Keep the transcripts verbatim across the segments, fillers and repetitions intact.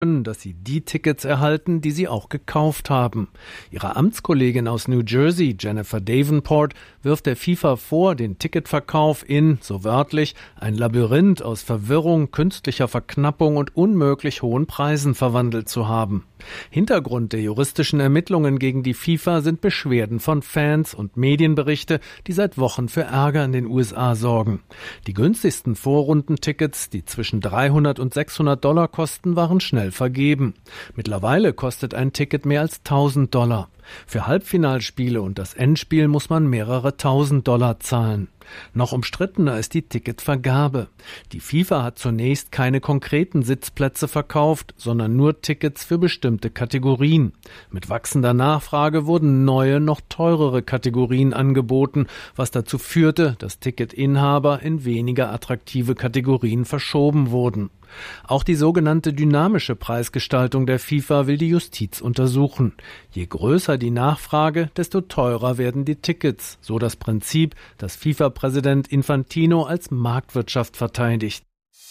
dass sie die Tickets erhalten, die sie auch gekauft haben. Ihre Amtskollegin aus New Jersey, Jennifer Davenport, wirft der FIFA vor, den Ticketverkauf in, so wörtlich, ein Labyrinth aus Verwirrung, künstlicher Verknappung und unmöglich hohen Preisen verwandelt zu haben. Hintergrund der juristischen Ermittlungen gegen die FIFA sind Beschwerden von Fans und Medienberichte, die seit Wochen für Ärger in den U S A sorgen. Die günstigsten Vorrundentickets, die zwischen dreihundert und sechshundert Dollar kosten, waren schnell vergeben. Mittlerweile kostet ein Ticket mehr als tausend Dollar. Für Halbfinalspiele und das Endspiel muss man mehrere tausend Dollar zahlen. Noch umstrittener ist die Ticketvergabe. Die FIFA hat zunächst keine konkreten Sitzplätze verkauft, sondern nur Tickets für bestimmte Kategorien. Mit wachsender Nachfrage wurden neue, noch teurere Kategorien angeboten, was dazu führte, dass Ticketinhaber in weniger attraktive Kategorien verschoben wurden. Auch die sogenannte dynamische Preisgestaltung der FIFA will die Justiz untersuchen. Je größer die Nachfrage, desto teurer werden die Tickets, so das Prinzip, das FIFA-Präsident Infantino als Marktwirtschaft verteidigt.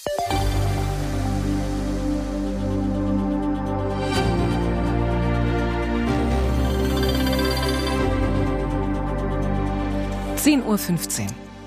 zehn Uhr fünfzehn.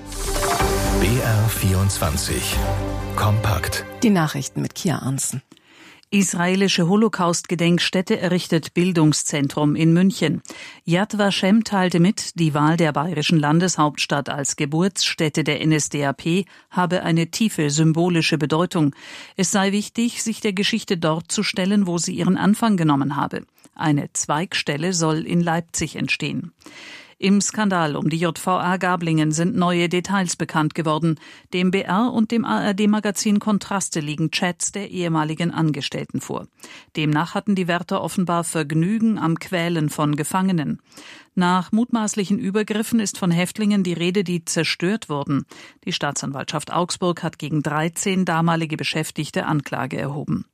B R vierundzwanzig. Kompakt. Die Nachrichten mit Kia Arnsen. Israelische Holocaust-Gedenkstätte errichtet Bildungszentrum in München. Yad Vashem teilte mit, die Wahl der bayerischen Landeshauptstadt als Geburtsstätte der N S D A P habe eine tiefe symbolische Bedeutung. Es sei wichtig, sich der Geschichte dort zu stellen, wo sie ihren Anfang genommen habe. Eine Zweigstelle soll in Leipzig entstehen. Im Skandal um die J V A Gablingen sind neue Details bekannt geworden. Dem B R und dem A R D-Magazin Kontraste liegen Chats der ehemaligen Angestellten vor. Demnach hatten die Wärter offenbar Vergnügen am Quälen von Gefangenen. Nach mutmaßlichen Übergriffen ist von Häftlingen die Rede, die zerstört wurden. Die Staatsanwaltschaft Augsburg hat gegen dreizehn damalige Beschäftigte Anklage erhoben.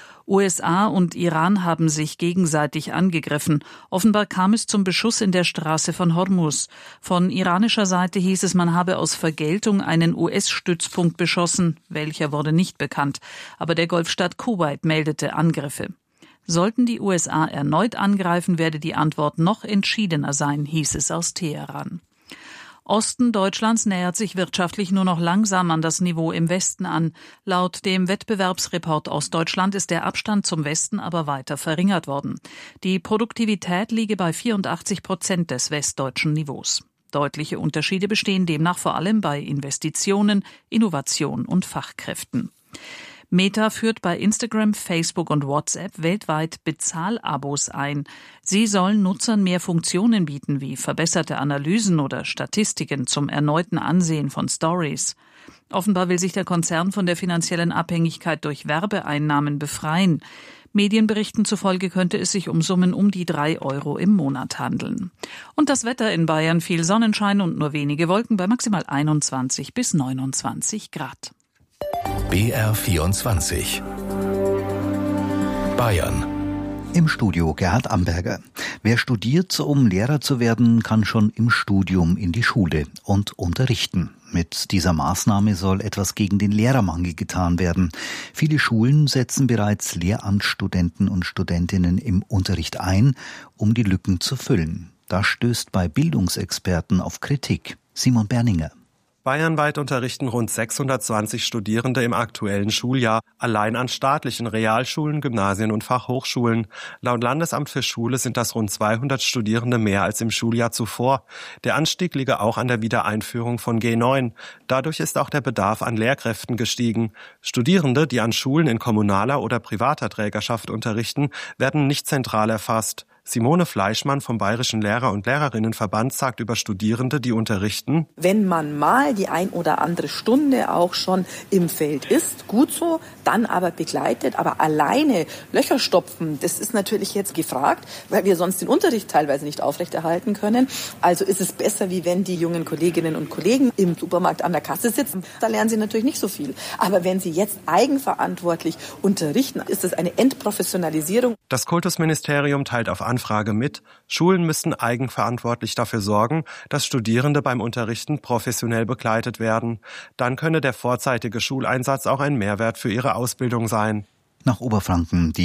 U S A und Iran haben sich gegenseitig angegriffen. Offenbar kam es zum Beschuss in der Straße von Hormuz. Von iranischer Seite hieß es, man habe aus Vergeltung einen U S-Stützpunkt beschossen. Welcher wurde nicht bekannt. Aber der Golfstaat Kuwait meldete Angriffe. Sollten die U S A erneut angreifen, werde die Antwort noch entschiedener sein, hieß es aus Teheran. Osten Deutschlands nähert sich wirtschaftlich nur noch langsam an das Niveau im Westen an. Laut dem Wettbewerbsreport Ostdeutschland ist der Abstand zum Westen aber weiter verringert worden. Die Produktivität liege bei vierundachtzig Prozent des westdeutschen Niveaus. Deutliche Unterschiede bestehen demnach vor allem bei Investitionen, Innovation und Fachkräften. Meta führt bei Instagram, Facebook und WhatsApp weltweit Bezahlabos ein. Sie sollen Nutzern mehr Funktionen bieten, wie verbesserte Analysen oder Statistiken zum erneuten Ansehen von Stories. Offenbar will sich der Konzern von der finanziellen Abhängigkeit durch Werbeeinnahmen befreien. Medienberichten zufolge könnte es sich um Summen um die drei Euro im Monat handeln. Und das Wetter in Bayern: viel Sonnenschein und nur wenige Wolken bei maximal einundzwanzig bis neunundzwanzig Grad. B R vierundzwanzig. Bayern. Im Studio Gerhard Amberger. Wer studiert, um Lehrer zu werden, kann schon im Studium in die Schule und unterrichten. Mit dieser Maßnahme soll etwas gegen den Lehrermangel getan werden. Viele Schulen setzen bereits Lehramtsstudenten und Studentinnen im Unterricht ein, um die Lücken zu füllen. Das stößt bei Bildungsexperten auf Kritik. Simon Berninger. Bayernweit unterrichten rund sechshundertzwanzig Studierende im aktuellen Schuljahr, allein an staatlichen Realschulen, Gymnasien und Fachhochschulen. Laut Landesamt für Schule sind das rund zweihundert Studierende mehr als im Schuljahr zuvor. Der Anstieg liege auch an der Wiedereinführung von G neun. Dadurch ist auch der Bedarf an Lehrkräften gestiegen. Studierende, die an Schulen in kommunaler oder privater Trägerschaft unterrichten, werden nicht zentral erfasst. Simone Fleischmann vom Bayerischen Lehrer- und Lehrerinnenverband sagt über Studierende, die unterrichten: Wenn man mal die ein oder andere Stunde auch schon im Feld ist, gut so, dann aber begleitet, aber alleine Löcher stopfen, das ist natürlich jetzt gefragt, weil wir sonst den Unterricht teilweise nicht aufrechterhalten können. Also ist es besser, wie wenn die jungen Kolleginnen und Kollegen im Supermarkt an der Kasse sitzen. Da lernen sie natürlich nicht so viel. Aber wenn sie jetzt eigenverantwortlich unterrichten, ist es eine Entprofessionalisierung. Das Kultusministerium teilt auf Anfrage mit, Schulen müssten eigenverantwortlich dafür sorgen, dass Studierende beim Unterrichten professionell begleitet werden. Dann könne der vorzeitige Schuleinsatz auch ein Mehrwert für ihre Ausbildung sein. Nach Oberfranken. Die